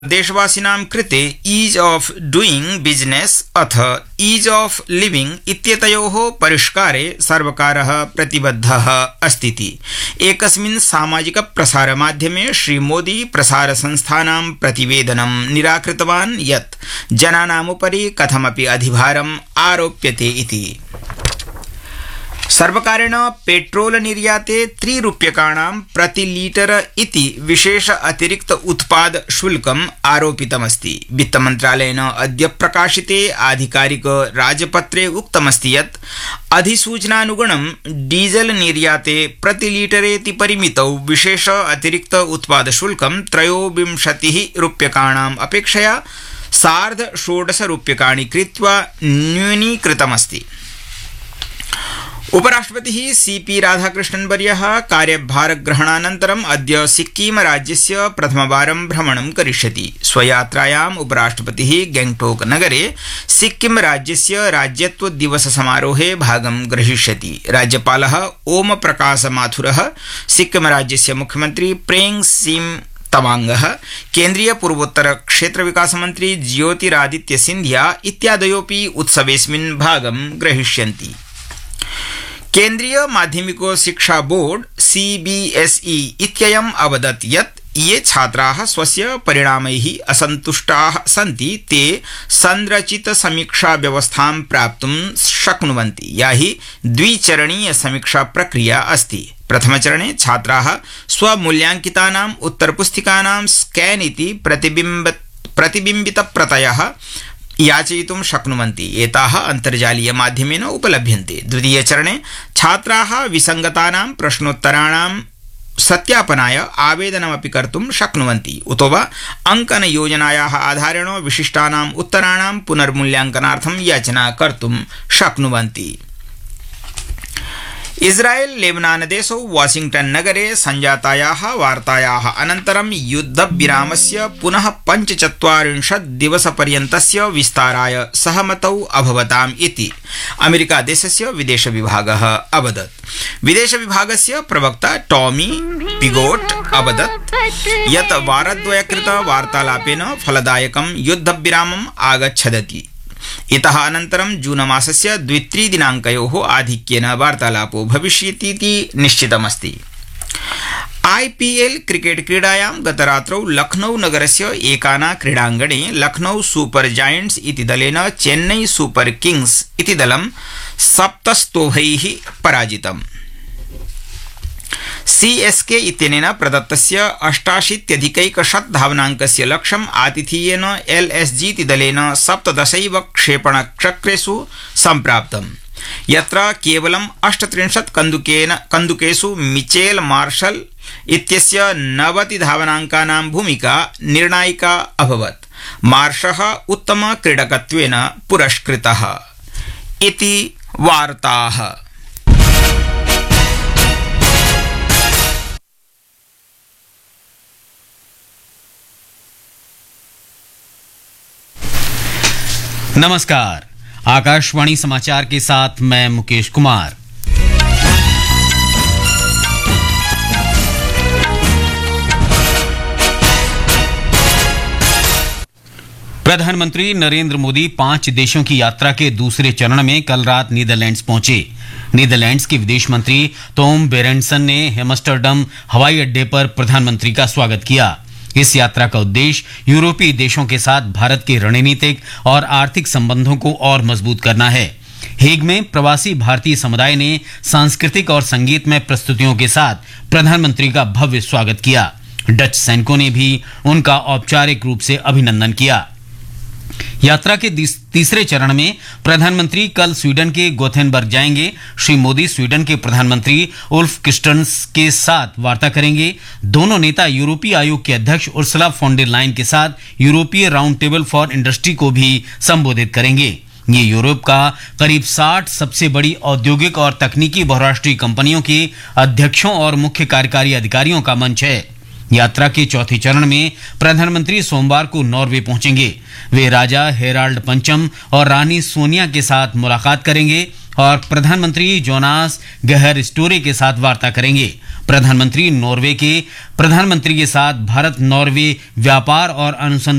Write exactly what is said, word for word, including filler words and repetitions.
देशवासिनां कृते ease of doing business अथ ease of living इत्येतयोः परिष्कारे सर्वकारः प्रतिबद्धः अस्तीति एकस्मिन् सामाजिक प्रसारमाध्यमे श्रीमोदी प्रसारसंस्थानां प्रतिवेदनं निराकृतवान् यत् जनानामुपरि कथमपि अधिभारम् आरोप्यते इति। सर्वकारेण पेट्रोल निर्याते त्रिरूप्यकाणां प्रति लीटर इति विशेष अतिरिक्त उत्पाद शुल्कम् आरोपितमस्ति। वित्तमन्त्रालयेन अद्य प्रकाशिते आधिकारिक राजपत्रे उक्तमस्ति यत् अधिसूचनानुगुणं डीजल निर्याते प्रति लीटरेति परिमितौ विशेष अतिरिक्त उत्पाद शुल्कं त्रयोविंशतिः रूप्यकाणाम् अपेक्षया सार्ध षोडश रूप्यकाणि कृत्वा न्यूनीकृतमस्ति। उपराष्ट्रपतिः सीपी राधाकृष्णन्वर्यः कार्यभारग्रहणानन्तरम् अद्य सिक्किम राज्यस्य प्रथमवारं भ्रमणं करिष्यति। स्वयात्रायाम् उपराष्ट्रपतिः गैंगटोक नगरे सिक्किम राज्यस्य राज्यत्व दिवस समारोहे भागं ग्रहीष्यति। राज्यपालः ओम प्रकाश माथुरः, सिक्किम राज्यस्य मुख्यमन्त्री प्रेम सिंह तवांगः, केन्द्रीय पूर्वोत्तर क्षेत्र विकास मंत्री ज्योतिरादित्य सिंधिया इत्यादयोऽपि उत्सवेऽस्मिन् भागं ग्रहीष्यन्ति। केन्द्रीय माध्यमिक शिक्षा बोर्ड सीबीएसई इत्ययम् अवदत् यत् ये छात्राः स्वस्य परिणामैः असन्तुष्टाः सन्ति ते संरचित समीक्षा व्यवस्थां प्राप्तुं शक्नुवन्ति, या हि द्विचरणीय समीक्षा प्रक्रिया अस्ति। प्रथमचरणे छात्राः स्वमूल्यांकितानाम् उत्तरपुस्तिकानां स्कैन इति प्रतिबिम्ब प्रतिबिम्बितप्रतयः याचयितुं शक्नुवन्ति। एताः अन्तर्जालीय माध्यमेन उपलभ्यन्ते। द्वितीय चरणे छात्राः विसङ्गतानां प्रश्नोत्तराणां सत्यापनाय आवेदनमपि कर्तुं शक्नुवन्ति, उतो वा अङ्कनयोजनायाः आधारेण विशिष्टानाम् उत्तराणां पुनर्मूल्यांकनार्थं याचना कर्तुं शक्नुवन्ति। इस्राएल लेबनान देशौ वाशिंग्टन नगरे संजातायाः वार्तायाः अनन्तरं युद्धविरामस्य पुनः पञ्चचत्वारिंशत् दिवसपर्यन्तस्य विस्ताराय सहमतौ अभवताम् इति अमेरिका देशस्य विदेश विभागः अवदत्। विदेश विभागस्य प्रवक्ता टॉमी पिगोट अवदत् यत् वारद्वयकृत वार्तालापेन फलदायकं युद्धविरामम् आगच्छदति। इतः अनन्तरं जूनमासस्य द्वित्रिदिनाङ्कयोः आधिक्येन वार्तालापो भविष्यतीति निश्चितमस्ति। आईपीएल क्रिकेट क्रीडायां गतरात्रौ लखनऊ नगरस्य एकाना क्रीडाङ्गणे लखनऊ सुपर जायंट्स इति दलेन चेन्नई सुपर किंग्स इति दलं सप्तस्तोभैः पराजितम्। सीएसके इत्यनेन प्रदत्तस्य अष्टाशीत्यधिकैकशत धावनाङ्कस्य लक्ष्यम् आतिथेयेन एलएसजी इति दलेन सप्तदशैव क्षेपणचक्रेषु सम्प्राप्तम्, यत्र केवलम् अष्टत्रिंशत् कन्दुकेन कन्दुकेषु मिचेल मार्शल इत्यस्य नवति धावनाङ्कानां भूमिका निर्णायिका अभवत्। मार्शः उत्तम क्रीडकत्वेन पुरस्कृतः इति वार्ताः। नमस्कार, आकाशवाणी समाचार के साथ मैं मुकेश कुमार। प्रधानमंत्री नरेंद्र मोदी पांच देशों की यात्रा के दूसरे चरण में कल रात नीदरलैंड्स पहुंचे। नीदरलैंड्स के विदेश मंत्री टॉम बेरेंटसन ने एम्स्टर्डम हवाई अड्डे पर प्रधानमंत्री का स्वागत किया। इस यात्रा का उद्देश्य यूरोपीय देशों के साथ भारत के रणनीतिक और आर्थिक संबंधों को और मजबूत करना है। हेग में प्रवासी भारतीय समुदाय ने सांस्कृतिक और संगीतमय प्रस्तुतियों के साथ प्रधानमंत्री का भव्य स्वागत किया। डच सैनिकों ने भी उनका औपचारिक रूप से अभिनंदन किया। यात्रा के तीसरे चरण में प्रधानमंत्री कल स्वीडन के गोथेनबर्ग जाएंगे। श्री मोदी स्वीडन के प्रधानमंत्री उल्फ क्रिस्टन्स के साथ वार्ता करेंगे। दोनों नेता यूरोपीय आयोग के अध्यक्ष उर्सुला फॉन डर लायन के साथ यूरोपीय राउंड टेबल फॉर इंडस्ट्री को भी संबोधित करेंगे। ये यूरोप का करीब साठ सबसे बड़ी औद्योगिक और तकनीकी बहुराष्ट्रीय कंपनियों के अध्यक्षों और मुख्य कार्यकारी अधिकारियों का मंच है। यात्रा के चौथे चरण में प्रधानमंत्री सोमवार को नॉर्वे पहुंचेंगे। वे राजा हेराल्ड पंचम और रानी सोनिया के साथ मुलाकात करेंगे और प्रधानमंत्री जोनास गहर स्टोरे के साथ वार्ता करेंगे। प्रधानमंत्री नॉर्वे के प्रधानमंत्री के साथ भारत नॉर्वे व्यापार और अनुसंधान